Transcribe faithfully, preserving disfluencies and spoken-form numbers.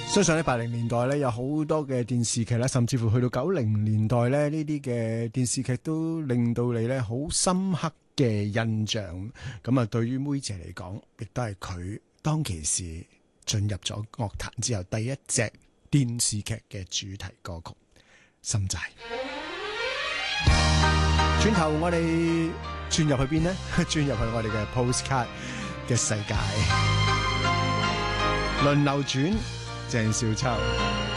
相信喺八零年代咧，有好多嘅電視劇啦，甚至乎去到九零年代咧，呢啲嘅電視劇都令到你咧好深刻嘅印象。咁啊，對於妹姐嚟講，亦都係佢當其時進入咗樂壇之後第一隻電視劇嘅主題歌曲《心債》。轉頭我哋轉入去邊呢？轉入去我哋嘅 postcard 嘅世界，輪流轉。鄭少秋。